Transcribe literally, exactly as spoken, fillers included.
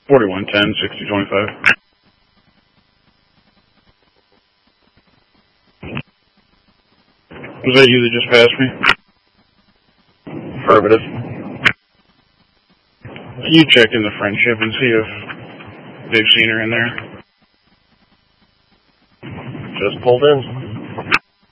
forty-one ten, sixty twenty-five. Was that you that just passed me? Affirmative. You check in the friendship and see if they've seen her in there. Just pulled in.